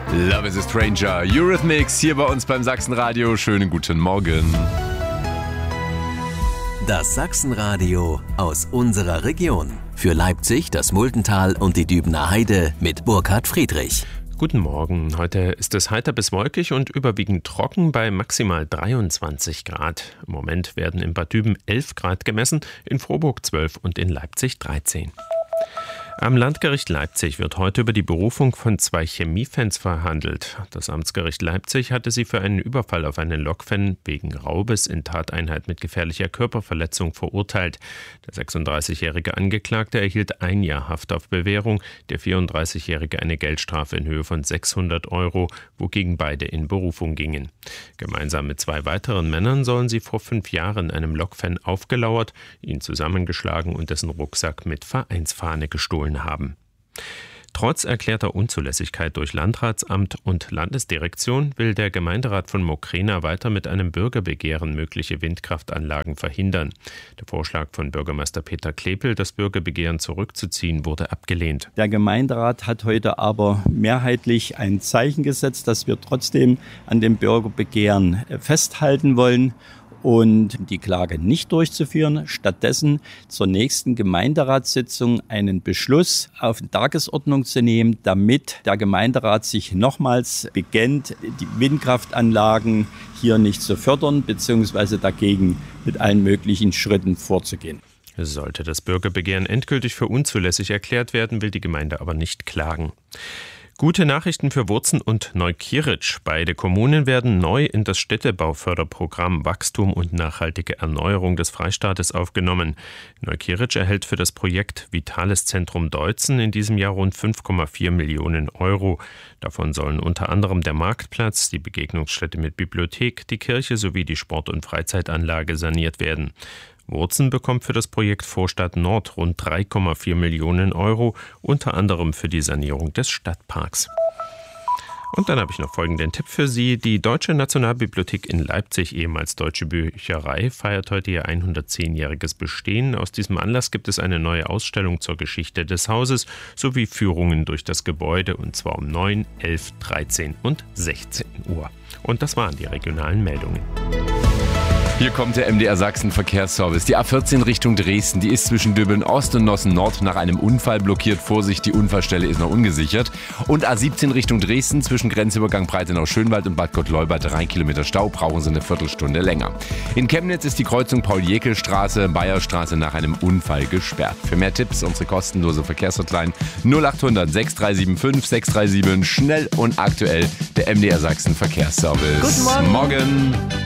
Love is a Stranger, Eurythmics hier bei uns beim Sachsenradio. Schönen guten Morgen. Das Sachsenradio aus unserer Region. Für Leipzig, das Muldental und die Dübener Heide mit Burkhard Friedrich. Guten Morgen. Heute ist es heiter bis wolkig und überwiegend trocken bei maximal 23 Grad. Im Moment werden in Bad Düben 11 Grad gemessen, in Frohburg 12 und in Leipzig 13. Am Landgericht Leipzig wird heute über die Berufung von 2 Chemiefans verhandelt. Das Amtsgericht Leipzig hatte sie für einen Überfall auf einen Lokfan wegen Raubes in Tateinheit mit gefährlicher Körperverletzung verurteilt. Der 36-jährige Angeklagte erhielt 1 Jahr Haft auf Bewährung, der 34-jährige eine Geldstrafe in Höhe von 600 €, wogegen beide in Berufung gingen. Gemeinsam mit 2 weiteren Männern sollen sie vor 5 Jahren einem Lokfan aufgelauert, ihn zusammengeschlagen und dessen Rucksack mit Vereinsfahne gestohlen haben. Trotz erklärter Unzulässigkeit durch Landratsamt und Landesdirektion will der Gemeinderat von Mokrena weiter mit einem Bürgerbegehren mögliche Windkraftanlagen verhindern. Der Vorschlag von Bürgermeister Peter Klepel, das Bürgerbegehren zurückzuziehen, wurde abgelehnt. Der Gemeinderat hat heute aber mehrheitlich ein Zeichen gesetzt, dass wir trotzdem an dem Bürgerbegehren festhalten wollen und die Klage nicht durchzuführen, stattdessen zur nächsten Gemeinderatssitzung einen Beschluss auf die Tagesordnung zu nehmen, damit der Gemeinderat sich nochmals beginnt, die Windkraftanlagen hier nicht zu fördern bzw. dagegen mit allen möglichen Schritten vorzugehen. Sollte das Bürgerbegehren endgültig für unzulässig erklärt werden, will die Gemeinde aber nicht klagen. Gute Nachrichten für Wurzen und Neukieritzsch. Beide Kommunen werden neu in das Städtebauförderprogramm Wachstum und nachhaltige Erneuerung des Freistaates aufgenommen. Neukieritzsch erhält für das Projekt Vitales Zentrum Deutzen in diesem Jahr rund 5,4 Millionen €. Davon sollen unter anderem der Marktplatz, die Begegnungsstätte mit Bibliothek, die Kirche sowie die Sport- und Freizeitanlage saniert werden. Wurzen bekommt für das Projekt Vorstadt Nord rund 3,4 Millionen €, unter anderem für die Sanierung des Stadtparks. Und dann habe ich noch folgenden Tipp für Sie. Die Deutsche Nationalbibliothek in Leipzig, ehemals Deutsche Bücherei, feiert heute ihr 110-jähriges Bestehen. Aus diesem Anlass gibt es eine neue Ausstellung zur Geschichte des Hauses sowie Führungen durch das Gebäude, und zwar um 9, 11, 13 und 16 Uhr. Und das waren die regionalen Meldungen. Hier kommt der MDR Sachsen Verkehrsservice. Die A14 Richtung Dresden, die ist zwischen Döbeln Ost und Nossen Nord nach einem Unfall blockiert. Vorsicht, die Unfallstelle ist noch ungesichert. Und A17 Richtung Dresden zwischen Grenzübergang Breitenau-Schönwald und Bad Gott-Leubert 3 Kilometer Stau, brauchen Sie eine Viertelstunde länger. In Chemnitz ist die Kreuzung Paul-Jekyll-Straße, Bayerstraße nach einem Unfall gesperrt. Für mehr Tipps unsere kostenlose Verkehrshotline 0800 6375 637. Schnell und aktuell der MDR Sachsen Verkehrsservice. Guten Morgen. Morgen.